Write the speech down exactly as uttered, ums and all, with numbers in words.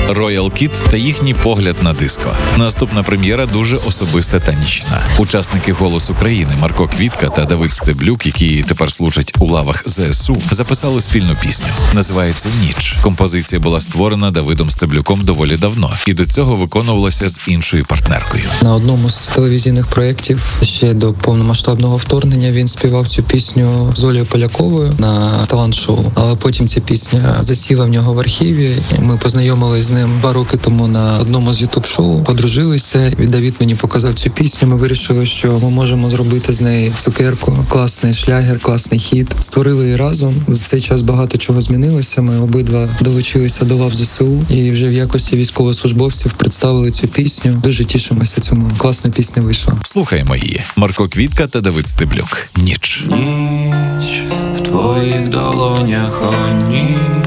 Royal Kid та їхній погляд на диско. Наступна прем'єра дуже особиста та нічна. Учасники «Голос України» Марко Квітка та Давид Стеблюк, які тепер служать у лавах зе ес у, записали спільну пісню. Називається «Ніч». Композиція була створена Давидом Стеблюком доволі давно і до цього виконувалася з іншою партнеркою. На одному з телевізійних проєктів ще до повномасштабного вторгнення він співав цю пісню з Олею Поляковою на талант-шоу. Але потім ця пісня засіла в нього в архіві. Ми познайомились з ним два роки тому на одному з ютуб-шоу, подружилися. І Давид мені показав цю пісню. Ми вирішили, що ми можемо зробити з неї цукерку. Класний шлягер, класний хіт. Створили її разом. За цей час багато чого змінилося. Ми обидва долучилися до лав зе ес у і вже в якості військовослужбовців представили цю пісню. Дуже тішимося цьому. Класна пісня вийшла. Слухаймо її. Марко Квітка та Давид Стеблюк. «Ніч». Ніч в твоїх долонях, о ніч.